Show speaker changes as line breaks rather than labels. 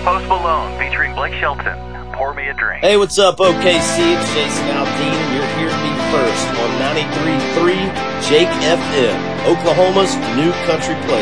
Post Malone featuring Blake Shelton. Pour Me a Drink.
Hey, what's up, OKC? It's Jason Aldean, and you're hearing me first on 93.3 Jake FM, Oklahoma's new country place.